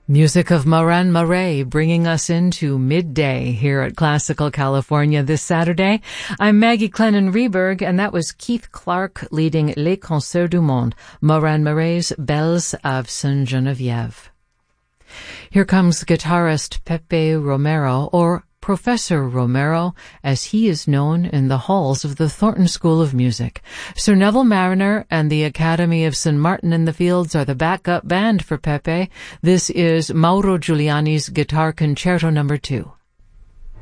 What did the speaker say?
Music of Moran Murray bringing us into midday here at Classical California this Saturday. I'm Maggie Clennon-Reberg, and that was Keith Clark leading Les Concerts du Monde, Moran Murray's Belles of Sainte-Geneviève. Here comes guitarist Pepe Romero, or Professor Romero, as he is known in the halls of the Thornton School of Music. Sir Neville Marriner and the Academy of St. Martin in the Fields are the backup band for Pepe. This is Mauro Giuliani's Guitar Concerto No. 2.